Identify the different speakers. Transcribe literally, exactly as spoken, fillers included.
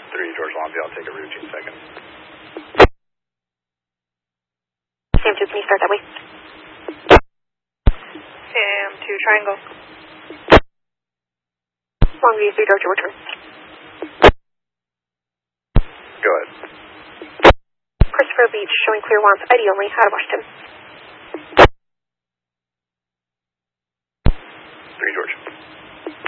Speaker 1: three, George Longview, I'll take a routine second.
Speaker 2: Sam two, can you start that way?
Speaker 3: Sam two, Triangle.
Speaker 2: Longview three, George, your return.
Speaker 1: Go ahead.
Speaker 2: Christopher Beach, showing clear wants I D only, out of Washington.